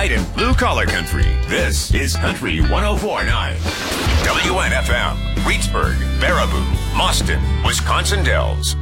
right in blue collar country. This is Country 104.9. WNFM, Reedsburg, Baraboo, Mauston, Wisconsin Dells.